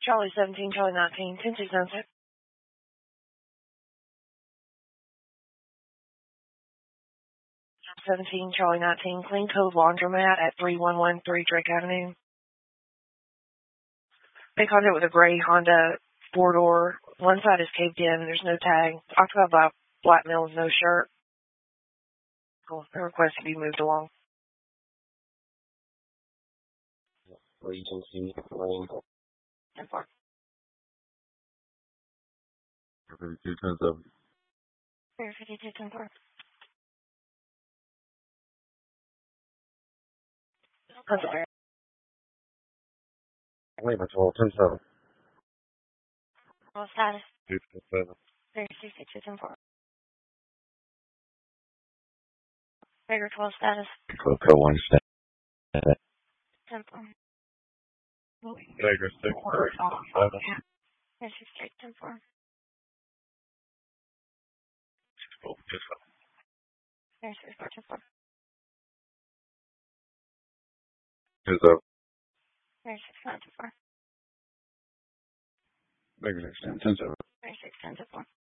Charlie 17, Charlie 19, 10 sunset. 17, Charlie 19, Clean Cove Laundromat at 3113 Drake Avenue. Big Honda with a gray Honda four-door. One side is caved in. There's no tag. Occupied by black male with no shirt. Cool. The request to be moved along. Regency Lane. 10-4. 52-10-7. 52-10-4. Pennsylvania. Wait, that's all 10-7. Well, status. 2-7. 32-10-4. Bigger 12 status. Coco 1 status. 10-4. Tiger 6 7. There's 10-4. 6-4. There's 10-4. 2-7. There's 10-4. Tiger 6 10-7. There's 10-4.